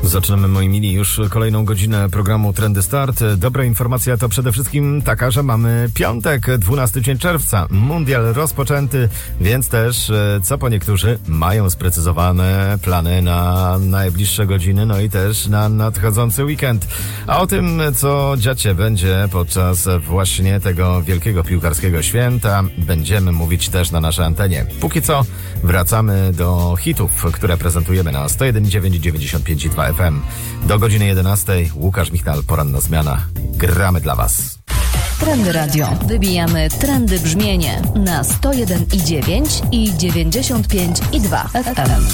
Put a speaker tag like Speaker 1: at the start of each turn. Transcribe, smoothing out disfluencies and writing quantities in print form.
Speaker 1: Zaczynamy, moi mili, już kolejną godzinę programu Trendy Start. Dobra informacja to przede wszystkim taka, że mamy piątek, 12 dzień czerwca. Mundial rozpoczęty, więc też, co po niektórzy, mają sprecyzowane plany na najbliższe godziny, no i też na nadchodzący weekend. A o tym, co dziać się będzie podczas właśnie tego wielkiego piłkarskiego święta, będziemy mówić też na naszej antenie. Póki co wracamy do hitów, które prezentujemy na 101,9 i 95,2 FM. Do godziny 11. Łukasz Michnal, poranna zmiana. Gramy dla Was.
Speaker 2: Trendy Radio. Wybijamy trendy brzmienie na 101,9 i 95,2 FM.